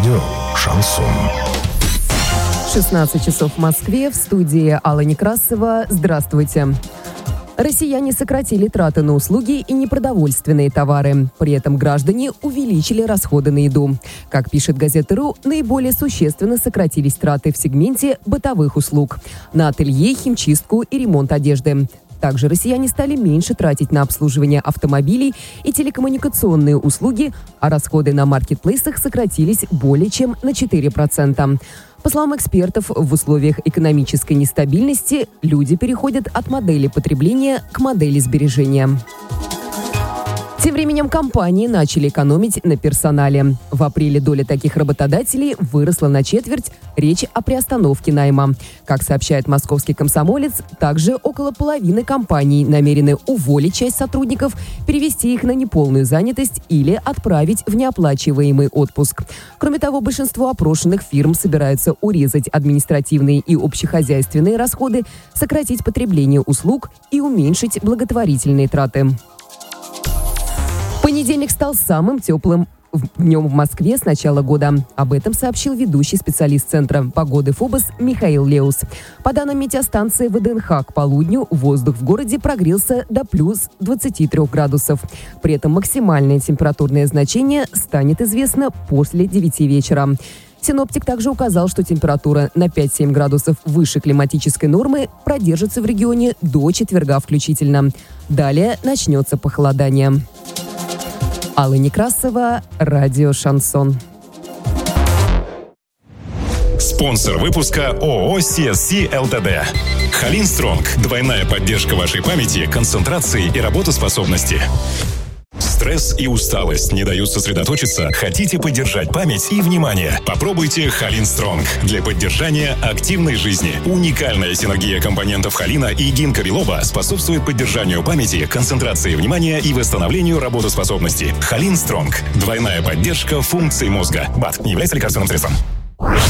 Радио «Шансон». 16 часов в Москве, в студии Алла Некрасова. Здравствуйте. Россияне сократили траты на услуги и непродовольственные товары. При этом граждане увеличили расходы на еду. Как пишет газета РУ, наиболее существенно сократились траты в сегменте бытовых услуг – на ателье, химчистку и ремонт одежды. Также россияне стали меньше тратить на обслуживание автомобилей и телекоммуникационные услуги, а расходы на маркетплейсах сократились более чем на 4%. По словам экспертов, в условиях экономической нестабильности люди переходят от модели потребления к модели сбережения. Тем временем компании начали экономить на персонале. В апреле доля таких работодателей выросла на четверть. Речь о приостановке найма. Как сообщает московский «Комсомолец», также около половины компаний намерены уволить часть сотрудников, перевести их на неполную занятость или отправить в неоплачиваемый отпуск. Кроме того, большинство опрошенных фирм собираются урезать административные и общехозяйственные расходы, сократить потребление услуг и уменьшить благотворительные траты. Понедельник стал самым теплым днем в Москве с начала года. Об этом сообщил ведущий специалист Центра погоды ФОБОС Михаил Леус. По данным метеостанции ВДНХ, к полудню воздух в городе прогрелся до плюс 23 градусов. При этом максимальное температурное значение станет известно после 9 вечера. Синоптик также указал, что температура на 5-7 градусов выше климатической нормы продержится в регионе до четверга включительно. Далее начнется похолодание. Алла Некрасова, радио «Шансон». Спонсор выпуска ООО CSC ЛТД. Халин Стронг. Двойная поддержка вашей памяти, концентрации и работоспособности. Стресс и усталость не дают сосредоточиться? Хотите поддержать память и внимание? Попробуйте Халин Стронг для поддержания активной жизни. Уникальная синергия компонентов холина и гинка билоба способствует поддержанию памяти, концентрации внимания и восстановлению работоспособности. Халин Стронг. Двойная поддержка функций мозга. БАД не является лекарственным средством.